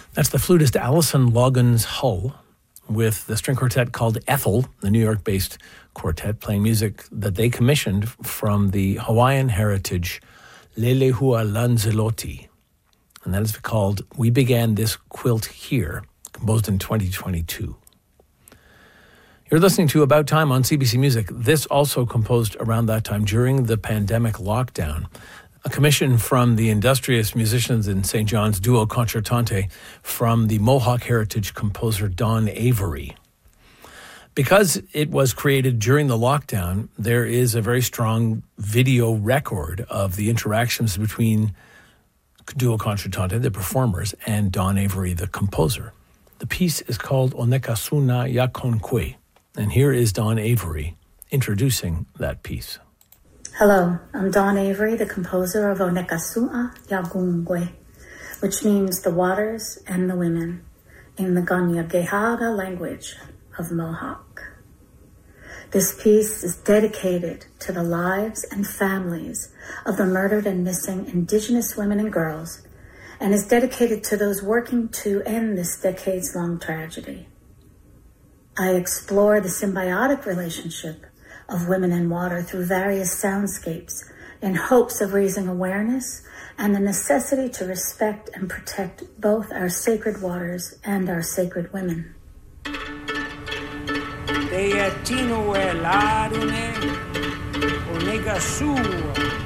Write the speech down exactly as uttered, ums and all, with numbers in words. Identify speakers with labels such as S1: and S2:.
S1: That's the flutist Alison Loggins Hull with the string quartet called Ethel, the New York-based quartet, playing music that they commissioned from the Hawaiian heritage Lelehua Lanzarote. And that is called We Began This Quilt Here, composed in twenty twenty-two. You're listening to About Time on C B C Music. This also composed around that time during the pandemic lockdown. A commission from the industrious musicians in Saint John's, Duo Concertante, from the Mohawk heritage composer Don Avery. Because it was created during the lockdown, there is a very strong video record of the interactions between Duo Concertante, the performers, and Don Avery, the composer. The piece is called Onekasuna Yakonkwe, and here is Don Avery introducing that piece.
S2: Hello, I'm Don Avery, the composer of Onekasuna Yakonkwe, which means the waters and the women, in the Kanien'kehá:ka language of Mohawk. This piece is dedicated to the lives and families of the murdered and missing Indigenous women and girls, and is dedicated to those working to end this decades-long tragedy. I explore the symbiotic relationship of women and water through various soundscapes in hopes of raising awareness and the necessity to respect and protect both our sacred waters and our sacred women.